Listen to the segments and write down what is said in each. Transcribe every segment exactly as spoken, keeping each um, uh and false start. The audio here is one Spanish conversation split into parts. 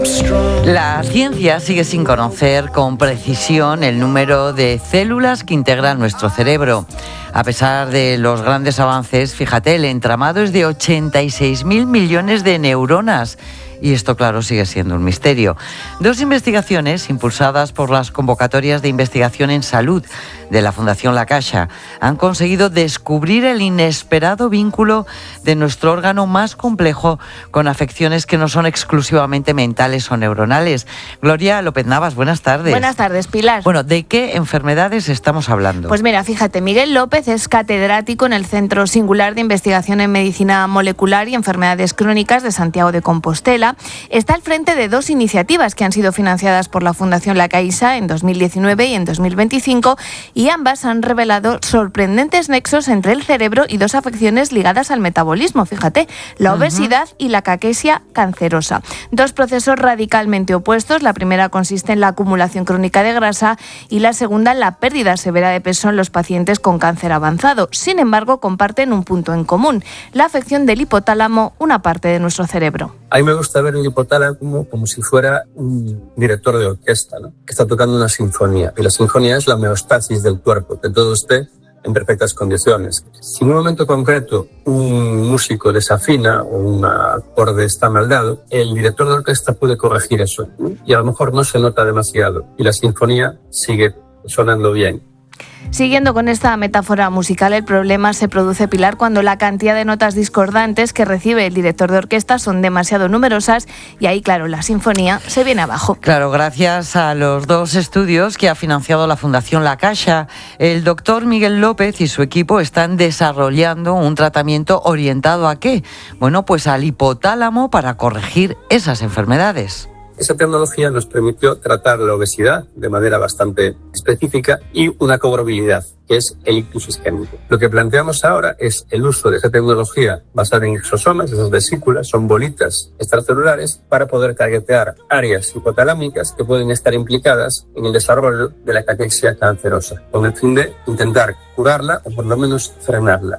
La ciencia sigue sin conocer con precisión el número de células que integran nuestro cerebro. A pesar de los grandes avances, fíjate, el entramado es de ochenta y seis mil millones de neuronas. Y esto, claro, sigue siendo un misterio. Dos investigaciones impulsadas por las convocatorias de investigación en salud de la Fundación La Caixa han conseguido descubrir el inesperado vínculo de nuestro órgano más complejo con afecciones que no son exclusivamente mentales o neuronales. Gloria López Navas, buenas tardes. Buenas tardes, Pilar. Bueno, ¿de qué enfermedades estamos hablando? Pues mira, fíjate, Miguel López es catedrático en el Centro Singular de Investigación en Medicina Molecular y Enfermedades Crónicas de Santiago de Compostela. Está al frente de dos iniciativas que han sido financiadas por la Fundación La Caixa en dos mil diecinueve y en dos mil veinticinco y ambas han revelado sorprendentes nexos entre el cerebro y dos afecciones ligadas al metabolismo, fíjate, la obesidad uh-huh. y la caquesia cancerosa. Dos procesos radicalmente opuestos. La primera consiste en la acumulación crónica de grasa y la segunda en la pérdida severa de peso en los pacientes con cáncer avanzado. Sin embargo, comparten un punto en común: la afección del hipotálamo, una parte de nuestro cerebro. A mí me gusta ver el hipotálamo como, como si fuera un director de orquesta, ¿no? Que está tocando una sinfonía. Y la sinfonía es la homeostasis del cuerpo, que todo esté en perfectas condiciones. Si en un momento concreto un músico desafina o un acorde está mal dado, el director de orquesta puede corregir eso, ¿no? Y a lo mejor no se nota demasiado y la sinfonía sigue sonando bien. Siguiendo con esta metáfora musical, el problema se produce, Pilar, cuando la cantidad de notas discordantes que recibe el director de orquesta son demasiado numerosas y ahí, claro, la sinfonía se viene abajo. Claro, gracias a los dos estudios que ha financiado la Fundación La Caixa, el doctor Miguel López y su equipo están desarrollando un tratamiento orientado ¿a qué? Bueno, pues al hipotálamo para corregir esas enfermedades. Esa tecnología nos permitió tratar la obesidad de manera bastante específica y una comorbilidad, que es el ictus isquémico. Lo que planteamos ahora es el uso de esa tecnología basada en exosomas, esas vesículas, son bolitas extracelulares, para poder targetear áreas hipotalámicas que pueden estar implicadas en el desarrollo de la caquexia cancerosa, con el fin de intentar curarla o por lo menos frenarla.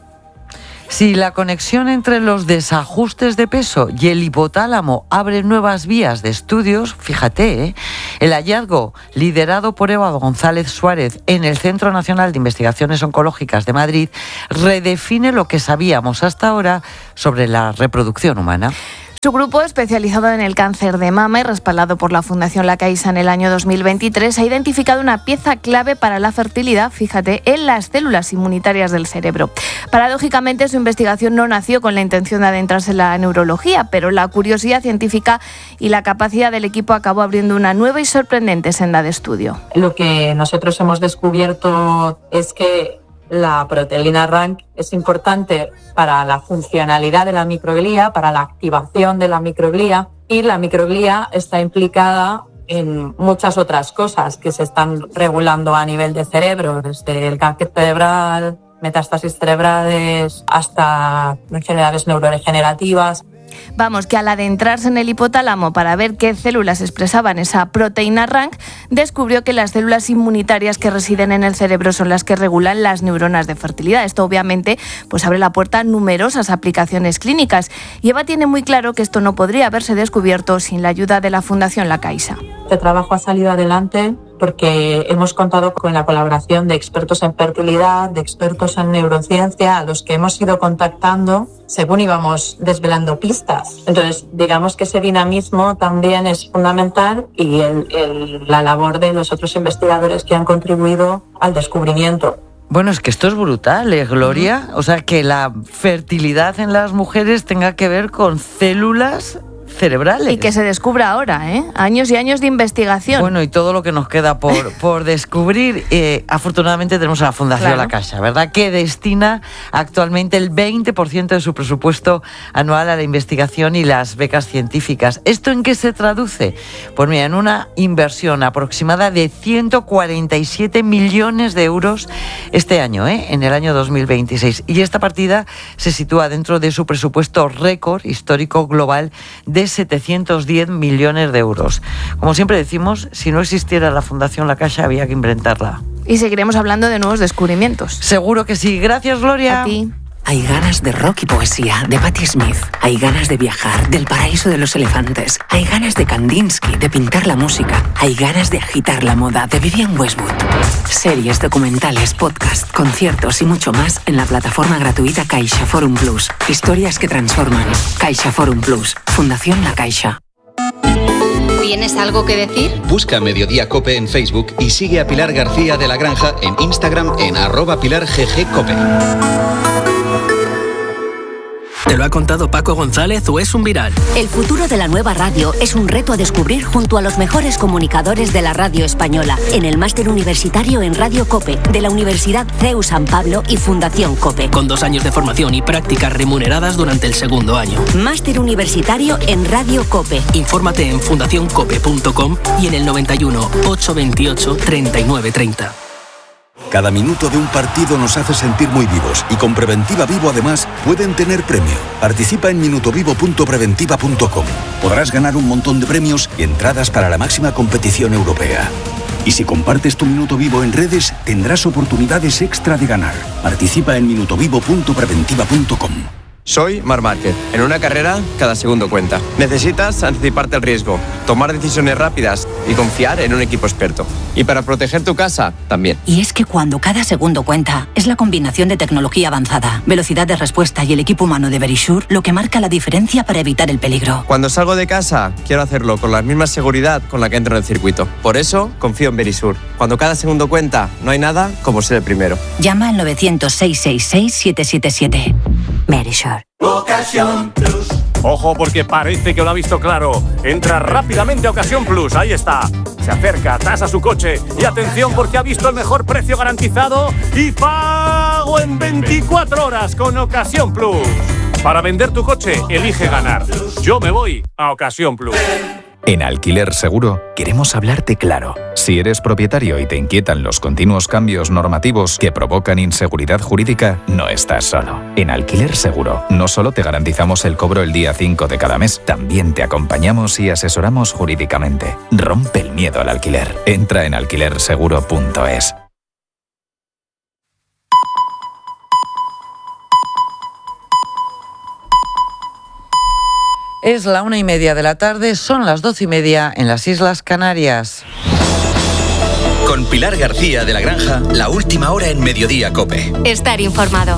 Si la conexión entre los desajustes de peso y el hipotálamo abre nuevas vías de estudios, fíjate, ¿eh? El hallazgo liderado por Eva González Suárez en el Centro Nacional de Investigaciones Oncológicas de Madrid redefine lo que sabíamos hasta ahora sobre la reproducción humana. Su grupo, especializado en el cáncer de mama y respaldado por la Fundación La Caixa en el año dos mil veintitrés, ha identificado una pieza clave para la fertilidad, fíjate, en las células inmunitarias del cerebro. Paradójicamente, su investigación no nació con la intención de adentrarse en la neurología, pero la curiosidad científica y la capacidad del equipo acabó abriendo una nueva y sorprendente senda de estudio. Lo que nosotros hemos descubierto es que la proteína R A N C es importante para la funcionalidad de la microglía, para la activación de la microglía, y la microglía está implicada en muchas otras cosas que se están regulando a nivel de cerebro, desde el cáncer cerebral, metástasis cerebrales, hasta enfermedades neurodegenerativas. Vamos, que al adentrarse en el hipotálamo para ver qué células expresaban esa proteína R A N C, descubrió que las células inmunitarias que residen en el cerebro son las que regulan las neuronas de fertilidad. Esto obviamente pues abre la puerta a numerosas aplicaciones clínicas. Y Eva tiene muy claro que esto no podría haberse descubierto sin la ayuda de la Fundación La Caixa. Este trabajo ha salido adelante porque hemos contado con la colaboración de expertos en fertilidad, de expertos en neurociencia, a los que hemos ido contactando según íbamos desvelando pistas. Entonces, digamos que ese dinamismo también es fundamental y el, el, la labor de los otros investigadores que han contribuido al descubrimiento. Bueno, es que esto es brutal, ¿eh, Gloria? O sea, que la fertilidad en las mujeres tenga que ver con células cerebrales. Y que se descubra ahora, ¿eh? Años y años de investigación. Bueno, y todo lo que nos queda por, por descubrir. Eh, afortunadamente tenemos a la Fundación claro. La Caixa, ¿verdad? Que destina actualmente el veinte por ciento de su presupuesto anual a la investigación y las becas científicas. ¿Esto en qué se traduce? Pues mira, en una inversión aproximada de ciento cuarenta y siete millones de euros este año, ¿eh? En el año dos mil veintiséis. Y esta partida se sitúa dentro de su presupuesto récord histórico global de setecientos diez millones de euros. Como siempre decimos, si no existiera la Fundación La Caixa, había que inventarla. Y seguiremos hablando de nuevos descubrimientos. Seguro que sí. Gracias, Gloria. A ti. Hay ganas de rock y poesía, de Patti Smith. Hay ganas de viajar, del paraíso de los elefantes. Hay ganas de Kandinsky, de pintar la música. Hay ganas de agitar la moda, de Vivienne Westwood. Series, documentales, podcast, conciertos y mucho más en la plataforma gratuita Caixa Forum Plus. Historias que transforman. Caixa Forum Plus. Fundación La Caixa. ¿Tienes algo que decir? Busca Mediodía Cope en Facebook y sigue a Pilar García de la Granja en Instagram en arroba Pilar G G Cope. ¿Te lo ha contado Paco González o es un viral? El futuro de la nueva radio es un reto a descubrir junto a los mejores comunicadores de la radio española en el máster universitario en Radio Cope de la Universidad C E U San Pablo y Fundación Cope. Con dos años de formación y prácticas remuneradas durante el segundo año. Máster universitario en Radio Cope. Infórmate en fundación cope punto com y en el noventa y uno, ochocientos veintiocho, treinta y nueve treinta. Cada minuto de un partido nos hace sentir muy vivos y con Preventiva Vivo además pueden tener premio. Participa en minutovivo punto preventiva punto com. Podrás ganar un montón de premios y entradas para la máxima competición europea. Y si compartes tu minuto vivo en redes, tendrás oportunidades extra de ganar. Participa en minutovivo punto preventiva punto com. Soy Marc Márquez. En una carrera, cada segundo cuenta. Necesitas anticiparte al riesgo, tomar decisiones rápidas y confiar en un equipo experto. Y para proteger tu casa, también. Y es que cuando cada segundo cuenta, es la combinación de tecnología avanzada, velocidad de respuesta y el equipo humano de Verisure lo que marca la diferencia para evitar el peligro. Cuando salgo de casa, quiero hacerlo con la misma seguridad con la que entro en el circuito. Por eso, confío en Verisure. Cuando cada segundo cuenta, no hay nada como ser el primero. Llama al novecientos, seiscientos sesenta y seis, setecientos setenta y siete. Verisure. Ocasión Plus. Ojo porque parece que lo ha visto claro. Entra rápidamente a Ocasión Plus, ahí está. Se acerca, tasa su coche y atención porque ha visto el mejor precio garantizado y pago en veinticuatro horas con Ocasión Plus. Para vender tu coche, elige ganar. Yo me voy a Ocasión Plus. En Alquiler Seguro queremos hablarte claro. Si eres propietario y te inquietan los continuos cambios normativos que provocan inseguridad jurídica, no estás solo. En Alquiler Seguro no solo te garantizamos el cobro el día cinco de cada mes, también te acompañamos y asesoramos jurídicamente. Rompe el miedo al alquiler. Entra en alquiler seguro punto es. Es la una y media de la tarde, son las doce y media en las Islas Canarias. Con Pilar García de la Granja, la última hora en Mediodía Cope. Estar informado.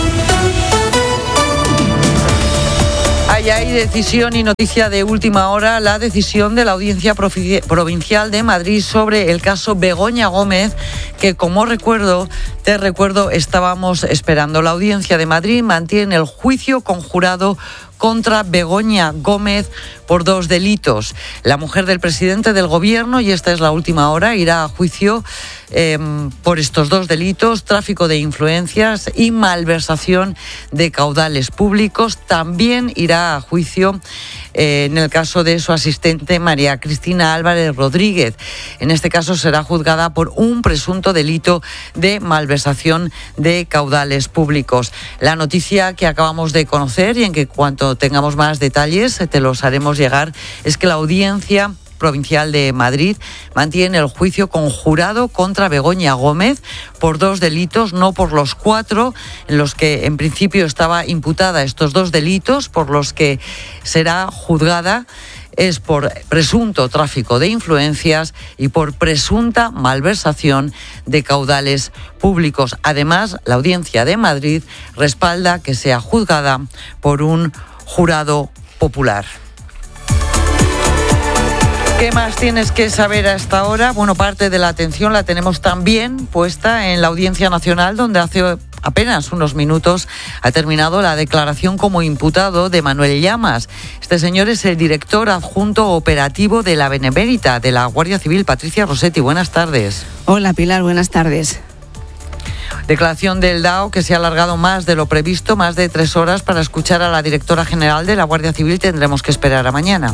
Hay ahí decisión y noticia de última hora, la decisión de la Audiencia Provincial de Madrid sobre el caso Begoña Gómez, que como recuerdo, te recuerdo, estábamos esperando. La Audiencia de Madrid mantiene el juicio conjurado contra Begoña Gómez por dos delitos. La mujer del presidente del gobierno, y esta es la última hora, irá a juicio eh, por estos dos delitos, tráfico de influencias y malversación de caudales públicos. También irá a juicio eh, en el caso de su asistente María Cristina Álvarez Rodríguez. En este caso será juzgada por un presunto delito de malversación de caudales públicos. La noticia que acabamos de conocer y en que cuanto tengamos más detalles te los haremos llegar es que la Audiencia Provincial de Madrid mantiene el juicio conjurado contra Begoña Gómez por dos delitos, no por los cuatro en los que en principio estaba imputada. Estos dos delitos por los que será juzgada es por presunto tráfico de influencias y por presunta malversación de caudales públicos. Además, la Audiencia de Madrid respalda que sea juzgada por un jurado popular. ¿Qué más tienes que saber a esta hora? Bueno, parte de la atención la tenemos también puesta en la Audiencia Nacional, donde hace apenas unos minutos ha terminado la declaración como imputado de Manuel Llamas. Este señor es el director adjunto operativo de la Benemérita de la Guardia Civil. Patricia Rossetti, buenas tardes. Hola Pilar, buenas tardes. Declaración del D A O que se ha alargado más de lo previsto, más de tres horas para escuchar a la directora general de la Guardia Civil. Tendremos que esperar a mañana.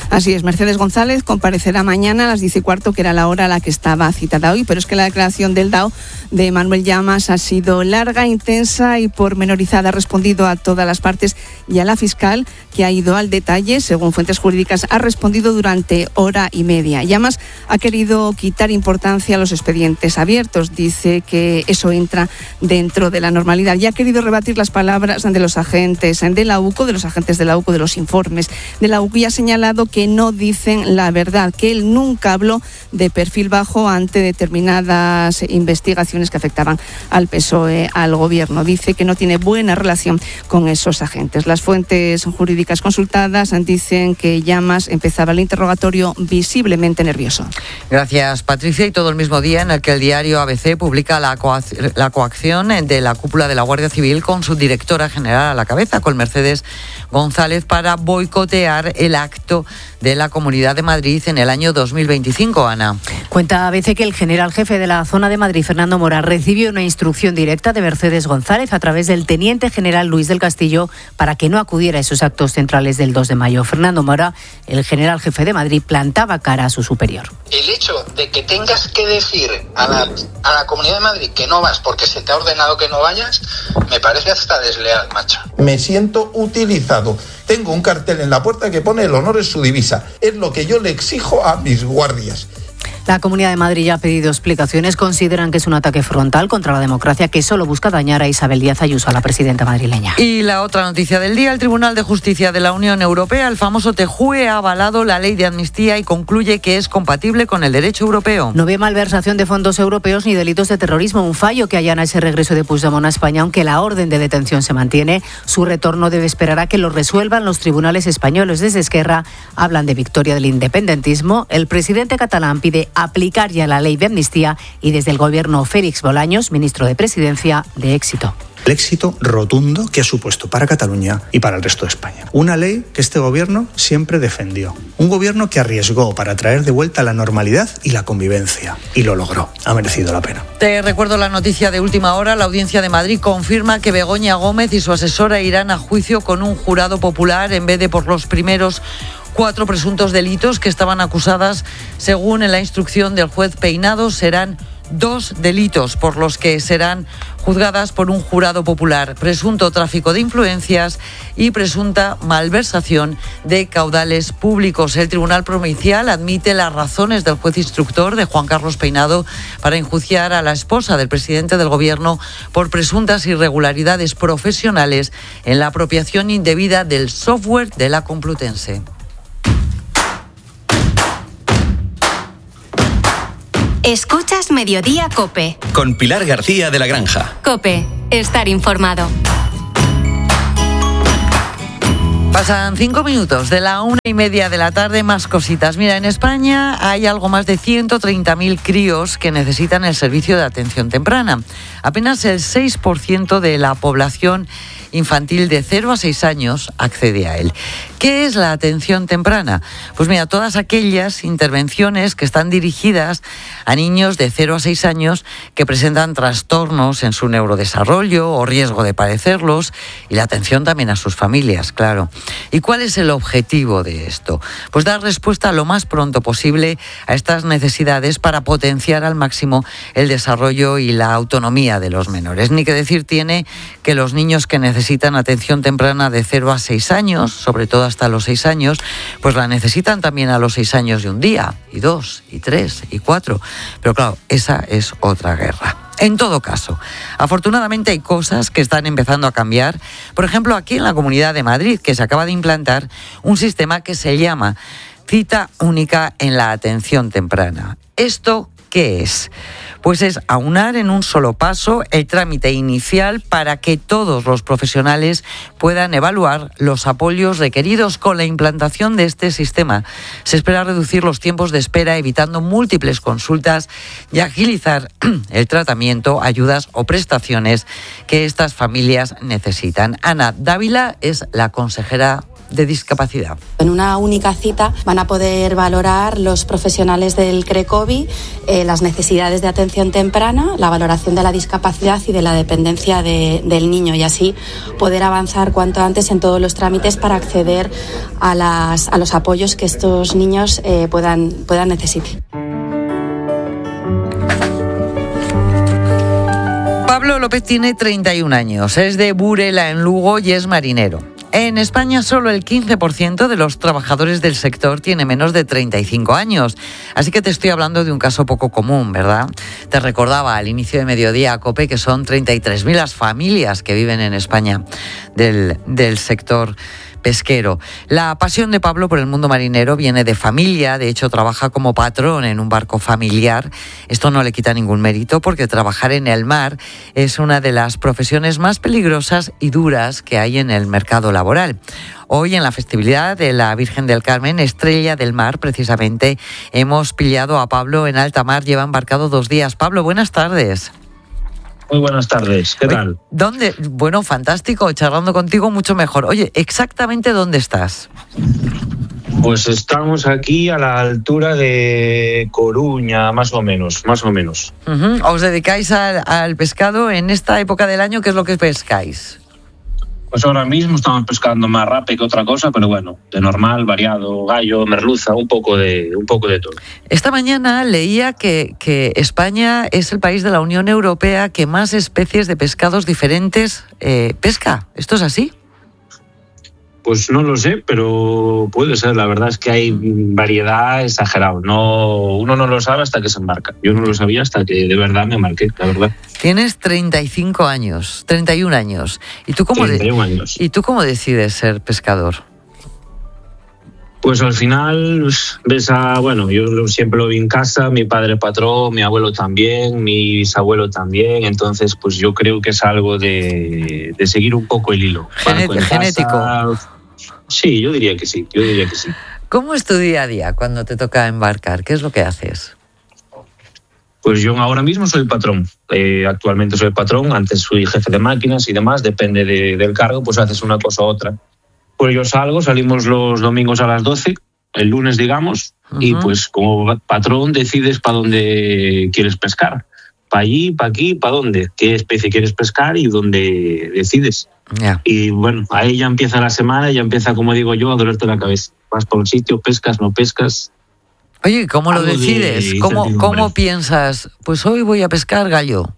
Así es, Mercedes González comparecerá mañana a las diez y cuarto, que era la hora a la que estaba citada hoy, pero es que la declaración del D A O de Manuel Llamas ha sido larga, intensa y pormenorizada. Ha respondido a todas las partes y a la fiscal, que ha ido al detalle. Según fuentes jurídicas, ha respondido durante hora y media. Llamas ha querido quitar importancia a los expedientes abiertos. Dice que eso entra dentro de la normalidad y ha querido rebatir las palabras de los agentes de la UCO, de los agentes de la UCO, de los informes de la UCO, y ha señalado que no dicen la verdad, que él nunca habló de perfil bajo ante determinadas investigaciones que afectaban al P S O E, al gobierno. Dice que no tiene buena relación con esos agentes. Las fuentes jurídicas consultadas dicen que Llamas empezaba el interrogatorio visiblemente nervioso. Gracias, Patricia. Y todo el mismo día en el que el diario A B C publica la, coac- la coacción de la cúpula de la Guardia Civil con su directora general a la cabeza, con Mercedes González, para boicotear el acto de la Comunidad de Madrid en el año dos mil veinticinco, Ana. Cuenta A B C que el general jefe de la zona de Madrid, Fernando Mora, recibió una instrucción directa de Mercedes González a través del teniente general Luis del Castillo para que no acudiera a esos actos centrales del dos de mayo. Fernando Mora, el general jefe de Madrid, plantaba cara a su superior. El hecho de que tengas que decir a la, a la Comunidad de Madrid que no vas porque se te ha ordenado que no vayas, me parece hasta desleal, macho. Me siento utilizado. Tengo un cartel en la puerta que pone: el honor es su divisa. Es lo que yo le exijo a mis guardias. La Comunidad de Madrid ya ha pedido explicaciones. Consideran que es un ataque frontal contra la democracia que solo busca dañar a Isabel Díaz Ayuso, a la presidenta madrileña. Y la otra noticia del día: el Tribunal de Justicia de la Unión Europea, el famoso T J U E, ha avalado la ley de amnistía y concluye que es compatible con el derecho europeo. No ve malversación de fondos europeos ni delitos de terrorismo, un fallo que allana ese regreso de Puigdemont a España, aunque la orden de detención se mantiene. Su retorno debe esperar a que lo resuelvan los tribunales españoles. Desde Esquerra hablan de victoria del independentismo. El presidente catalán pide aplicar ya la ley de amnistía y desde el gobierno Félix Bolaños, ministro de Presidencia, de éxito. El éxito rotundo que ha supuesto para Cataluña y para el resto de España. Una ley que este gobierno siempre defendió. Un gobierno que arriesgó para traer de vuelta la normalidad y la convivencia. Y lo logró. Ha merecido la pena. Te recuerdo la noticia de última hora. La Audiencia de Madrid confirma que Begoña Gómez y su asesora irán a juicio con un jurado popular en vez de por los primeros cuatro presuntos delitos que estaban acusadas. Según en la instrucción del juez Peinado, serán dos delitos por los que serán juzgadas por un jurado popular: presunto tráfico de influencias y presunta malversación de caudales públicos. El Tribunal Provincial admite las razones del juez instructor de Juan Carlos Peinado para enjuiciar a la esposa del presidente del Gobierno por presuntas irregularidades profesionales en la apropiación indebida del software de la Complutense. Escuchas Mediodía COPE. Con Pilar García de la Granja. COPE, estar informado. Pasan cinco minutos de la una y media de la tarde. Más cositas. Mira, en España hay algo más de ciento treinta mil críos que necesitan el servicio de atención temprana. Apenas el seis por ciento de la población infantil de cero a seis años accede a él. ¿Qué es la atención temprana? Pues mira, todas aquellas intervenciones que están dirigidas a niños de cero a seis años que presentan trastornos en su neurodesarrollo o riesgo de padecerlos, y la atención también a sus familias, claro. ¿Y cuál es el objetivo de esto? Pues dar respuesta lo más pronto posible a estas necesidades para potenciar al máximo el desarrollo y la autonomía de los menores. Ni que decir tiene que los niños que necesitan atención temprana de cero a seis años, sobre todo hasta los seis años, pues la necesitan también a los seis años de un día, y dos, y tres, y cuatro. Pero claro, esa es otra guerra. En todo caso, afortunadamente hay cosas que están empezando a cambiar. Por ejemplo, aquí en la Comunidad de Madrid, que se acaba de implantar un sistema que se llama cita única en la atención temprana. ¿Esto qué es? Pues es aunar en un solo paso el trámite inicial para que todos los profesionales puedan evaluar los apoyos requeridos. Con la implantación de este sistema se espera reducir los tiempos de espera, evitando múltiples consultas, y agilizar el tratamiento, ayudas o prestaciones que estas familias necesitan. Ana Dávila es la consejera de discapacidad. En una única cita van a poder valorar los profesionales del CRECOVI eh, las necesidades de atención temprana, la valoración de la discapacidad y de la dependencia de, del niño, y así poder avanzar cuanto antes en todos los trámites para acceder a, las, a los apoyos que estos niños eh, puedan, puedan necesitar. Pablo López tiene treinta y un años, es de Burela, en Lugo, y es marinero. En España solo el quince por ciento de los trabajadores del sector tiene menos de treinta y cinco años. Así que te estoy hablando de un caso poco común, ¿verdad? Te recordaba al inicio de Mediodía COPE que son treinta y tres mil las familias que viven en España del, del sector pesquero. La pasión de Pablo por el mundo marinero viene de familia, de hecho trabaja como patrón en un barco familiar. Esto no le quita ningún mérito porque trabajar en el mar es una de las profesiones más peligrosas y duras que hay en el mercado laboral. Hoy, en la festividad de la Virgen del Carmen, Estrella del Mar, precisamente, hemos pillado a Pablo en alta mar, lleva embarcado dos días. Pablo, buenas tardes. Muy buenas tardes, ¿qué tal? ¿Dónde? Bueno, fantástico, charlando contigo mucho mejor. Oye, ¿exactamente dónde estás? Pues estamos aquí a la altura de Coruña, más o menos, más o menos. Uh-huh. ¿Os dedicáis al, al pescado en esta época del año? ¿Qué es lo que pescáis? Pues ahora mismo estamos pescando más rápido que otra cosa, pero bueno, de normal, variado, gallo, merluza, un poco de, un poco de todo. Esta mañana leía que, que España es el país de la Unión Europea que más especies de pescados diferentes eh, pesca. ¿Esto es así? Pues no lo sé, pero puede ser. La verdad es que hay variedad exagerada. No, uno no lo sabe hasta que se embarca. Yo no lo sabía hasta que de verdad me embarqué, la verdad. Tienes treinta y cinco años, treinta y un años. ¿Y tú cómo, treinta y un años. ¿Y tú cómo decides ser pescador? Pues al final ves a, bueno, yo siempre lo vi en casa, mi padre patrón, mi abuelo también, mi bisabuelo también, entonces pues yo creo que es algo de, de seguir un poco el hilo. Genet- genético. Casa, sí, yo diría que sí, yo diría que sí. ¿Cómo es tu día a día cuando te toca embarcar? ¿Qué es lo que haces? Pues yo ahora mismo soy patrón, eh, actualmente soy patrón, antes fui jefe de máquinas y demás, depende de, del cargo, pues haces una cosa u otra. Pues yo salgo, salimos los domingos a las doce, el lunes digamos, uh-huh. y pues como patrón decides para dónde quieres pescar. Para allí, para aquí, para dónde, qué especie quieres pescar y dónde decides. Yeah. Y bueno, ahí ya empieza la semana, ya empieza, como digo yo, a dolerte la cabeza. Vas por el sitio, pescas, no pescas. Oye, ¿cómo lo decides? De ¿Cómo, ¿Cómo piensas? Pues hoy voy a pescar gallo.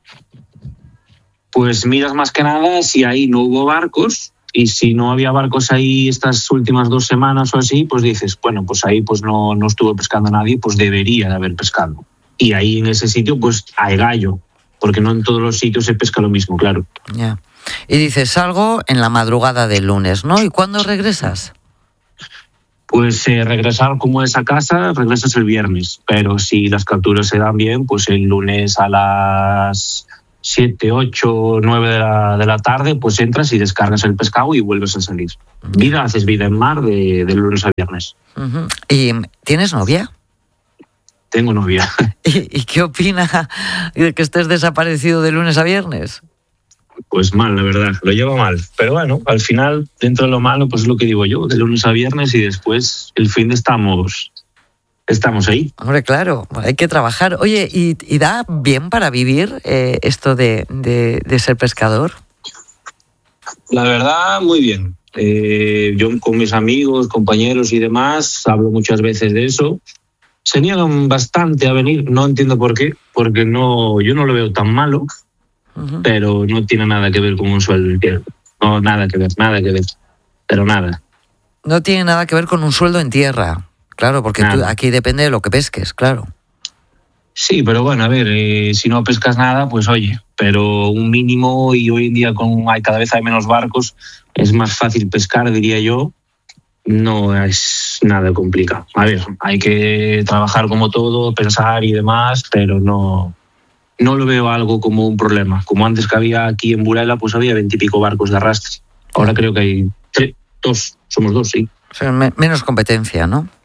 Pues miras más que nada si ahí no hubo barcos. Y si no había barcos ahí estas últimas dos semanas o así, pues dices, bueno, pues ahí pues no, no estuvo pescando nadie, pues debería de haber pescado. Y ahí en ese sitio pues hay gallo, porque no en todos los sitios se pesca lo mismo, claro. Ya. Y dices, salgo en la madrugada del lunes, ¿no? ¿Y cuándo regresas? Pues eh, regresar como es a casa, regresas el viernes. Pero si las capturas se dan bien, pues el lunes a las siete, ocho, nueve de la, de la tarde, pues entras y descargas el pescado y vuelves a salir. Vida, haces vida en mar de, de lunes a viernes. Uh-huh. ¿Y tienes novia? Tengo novia. ¿Y, y qué opina de que estés desaparecido de lunes a viernes? Pues mal, la verdad, lo lleva mal. Pero bueno, al final, dentro de lo malo, pues es lo que digo yo, de lunes a viernes y después el fin de estamos... Estamos ahí. Hombre, claro, hay que trabajar. Oye, ¿y, y da bien para vivir eh, esto de, de, de ser pescador? La verdad, muy bien. Eh, yo con mis amigos, compañeros y demás, hablo muchas veces de eso. Se niegan bastante a venir, no entiendo por qué, porque no, yo no lo veo tan malo, uh-huh. pero no tiene nada que ver con un sueldo en tierra. No, nada que ver, nada que ver, pero nada. No tiene nada que ver con un sueldo en tierra. Claro, porque tú, aquí depende de lo que pesques, claro. Sí, pero bueno, a ver, eh, si no pescas nada, pues oye, pero un mínimo, y hoy en día con hay, cada vez hay menos barcos, es más fácil pescar, diría yo, no es nada complicado. A ver, hay que trabajar como todo, pensar y demás, pero no, no lo veo algo como un problema. Como antes que había aquí en Burela, pues había veintipico barcos de arrastre. Ahora creo que hay tres, dos, somos dos, sí. O sea, me, menos competencia, ¿no?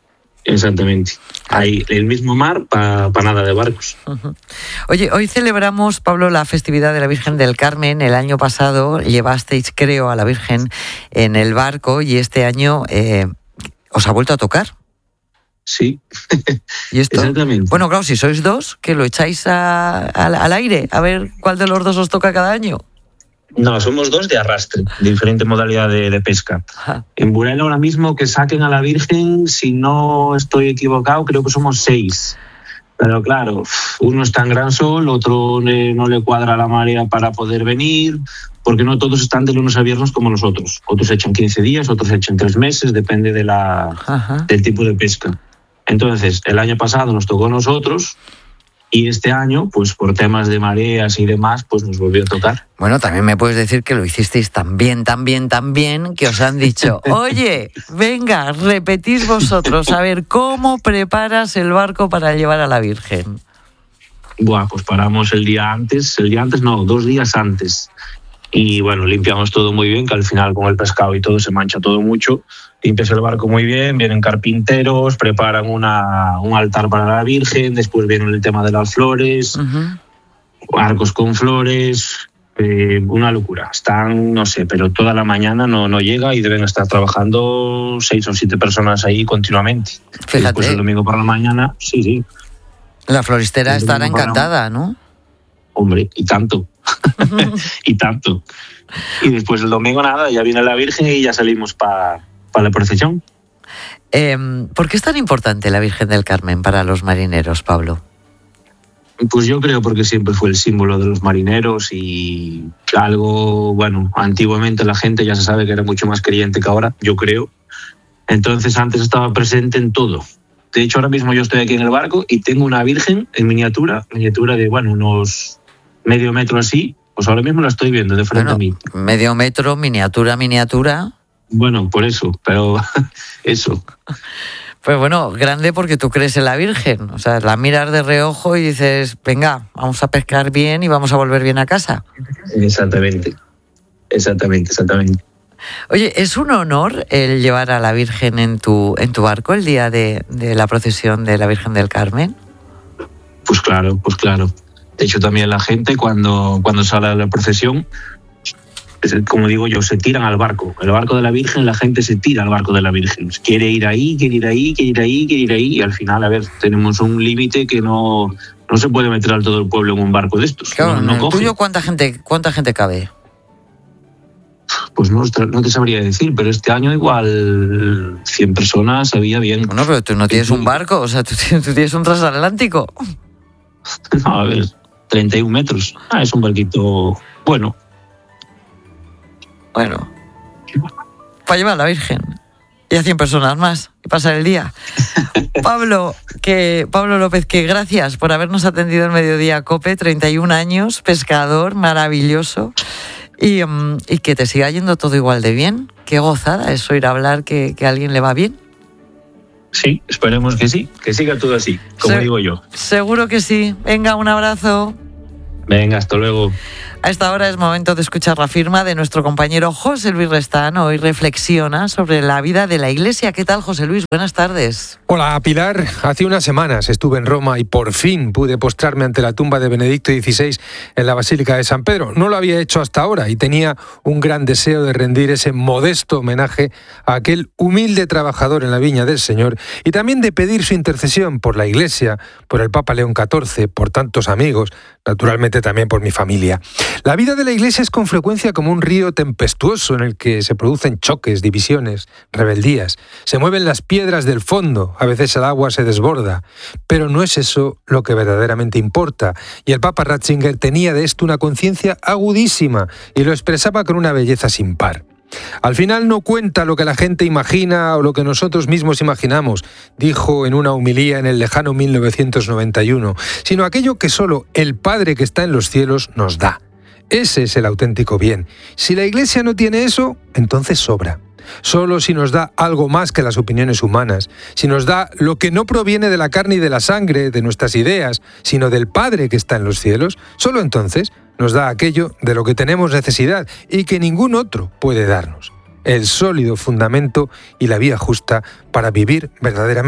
Exactamente. Hay el mismo mar para pa nada de barcos. Uh-huh. Oye, hoy celebramos, Pablo, la festividad de la Virgen del Carmen. El año pasado llevasteis, creo, a la Virgen en el barco y este año eh, os ha vuelto a tocar. Sí. ¿Y esto? Exactamente. Bueno, claro, si sois dos, que lo echáis a, a, al aire, a ver cuál de los dos os toca cada año. No, somos dos de arrastre, diferente modalidad de, de pesca. Ajá. En Burela ahora mismo que saquen a la Virgen, si no estoy equivocado, creo que somos seis. Pero claro, uno está en Gran Sol, otro le, no le cuadra la marea para poder venir, porque no todos están de lunes a viernes como nosotros. Otros echan quince días, otros echan tres meses, depende de la, del tipo de pesca. Entonces, el año pasado nos tocó a nosotros. Y este año, pues por temas de mareas y demás, pues nos volvió a tocar. Bueno, también me puedes decir que lo hicisteis tan bien, tan bien, tan bien, que os han dicho, oye, venga, repetís vosotros, a ver, ¿cómo preparas el barco para llevar a la Virgen? Buah, pues paramos el día antes, el día antes no, dos días antes. Y bueno, limpiamos todo muy bien, que al final con el pescado y todo se mancha todo mucho. Limpias el barco muy bien, vienen carpinteros, preparan una, un altar para la Virgen, después viene el tema de las flores, uh-huh. arcos con flores, eh, una locura. Están, no sé, pero toda la mañana no, no llega y deben estar trabajando seis o siete personas ahí continuamente. Fíjate. Y después el domingo por la mañana, sí, sí. La floristera estará encantada, ¿no? Hombre, y tanto. y tanto. Y después el domingo nada, ya viene la Virgen y ya salimos para pa la procesión. Eh, ¿Por qué es tan importante la Virgen del Carmen para los marineros, Pablo? Pues yo creo porque siempre fue el símbolo de los marineros y algo, bueno, antiguamente la gente ya se sabe que era mucho más creyente que ahora, yo creo. Entonces antes estaba presente en todo. De hecho, ahora mismo yo estoy aquí en el barco y tengo una Virgen en miniatura, miniatura de, bueno, unos medio metro así, pues ahora mismo la estoy viendo de frente bueno, a mí. Medio metro, miniatura, miniatura. Bueno, por eso, pero eso. Pues bueno, grande porque tú crees en la Virgen. O sea, la miras de reojo y dices, venga, vamos a pescar bien y vamos a volver bien a casa. Exactamente, exactamente, exactamente. Oye, ¿es un honor el llevar a la Virgen en tu, en tu barco el día de, de la procesión de la Virgen del Carmen? Pues claro, pues claro. De hecho, también la gente cuando, cuando sale a la procesión, como digo yo, se tiran al barco. El barco de la Virgen, la gente se tira al barco de la Virgen. Quiere ir ahí, quiere ir ahí, quiere ir ahí, quiere ir ahí. Y al final, a ver, tenemos un límite que no, no se puede meter a todo el pueblo en un barco de estos. Claro, no, no ¿en el coge. tuyo cuánta gente, cuánta gente cabe? Pues no, no te sabría decir, pero este año igual cien personas había bien. Bueno, pero tú no tienes un barco, o sea, tú tienes, tú tienes un transatlántico. No, a ver, treinta y un metros. Ah, es un barquito bueno. Bueno, para llevar a la Virgen y a cien personas más y pasar el día. Pablo, que Pablo López, que gracias por habernos atendido en Mediodía COPE, treinta y un años, pescador, maravilloso, y, um, y que te siga yendo todo igual de bien. Qué gozada es oír hablar que, que a alguien le va bien. Sí, esperemos que sí, que siga todo así, como Se- digo yo. Seguro que sí. Venga, un abrazo. Venga, hasta luego. A esta hora es momento de escuchar la firma de nuestro compañero José Luis Restán. Hoy reflexiona sobre la vida de la Iglesia. ¿Qué tal, José Luis? Buenas tardes. Hola, Pilar. Hace unas semanas estuve en Roma y por fin pude postrarme ante la tumba de Benedicto dieciséis en la Basílica de San Pedro. No lo había hecho hasta ahora y tenía un gran deseo de rendir ese modesto homenaje a aquel humilde trabajador en la viña del Señor y también de pedir su intercesión por la Iglesia, por el Papa León catorce, por tantos amigos, naturalmente también por mi familia. La vida de la Iglesia es con frecuencia como un río tempestuoso en el que se producen choques, divisiones, rebeldías. Se mueven las piedras del fondo, a veces el agua se desborda. Pero no es eso lo que verdaderamente importa. Y el Papa Ratzinger tenía de esto una conciencia agudísima y lo expresaba con una belleza sin par. Al final no cuenta lo que la gente imagina o lo que nosotros mismos imaginamos, dijo en una homilía en el lejano mil novecientos noventa y uno, sino aquello que solo el Padre que está en los cielos nos da. Ese es el auténtico bien. Si la Iglesia no tiene eso, entonces sobra. Solo si nos da algo más que las opiniones humanas, si nos da lo que no proviene de la carne y de la sangre, de nuestras ideas, sino del Padre que está en los cielos, solo entonces nos da aquello de lo que tenemos necesidad y que ningún otro puede darnos. El sólido fundamento y la vía justa para vivir verdaderamente.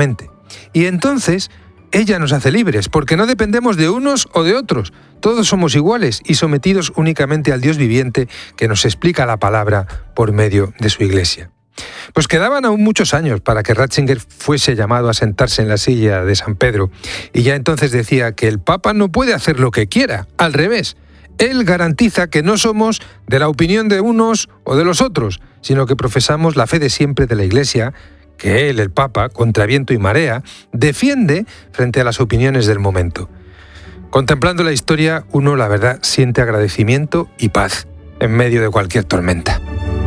Y entonces ella nos hace libres, porque no dependemos de unos o de otros. Todos somos iguales y sometidos únicamente al Dios viviente que nos explica la palabra por medio de su Iglesia. Pues quedaban aún muchos años para que Ratzinger fuese llamado a sentarse en la silla de San Pedro, y ya entonces decía que el Papa no puede hacer lo que quiera, al revés. Él garantiza que no somos de la opinión de unos o de los otros, sino que profesamos la fe de siempre de la Iglesia, que él, el Papa, contra viento y marea, defiende frente a las opiniones del momento. Contemplando la historia, uno, la verdad, siente agradecimiento y paz en medio de cualquier tormenta.